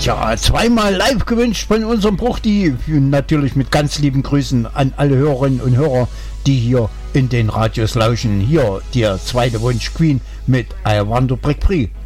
Tja, zweimal live gewünscht von unserem Bruchti. Natürlich mit ganz lieben Grüßen an alle Hörerinnen und Hörer, die hier in den Radios lauschen. Hier der zweite Wunsch, Queen mit I Want to Break Free.